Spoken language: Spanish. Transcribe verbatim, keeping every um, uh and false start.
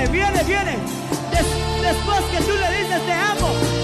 viene, viene. Des- después que tú le dices te amo,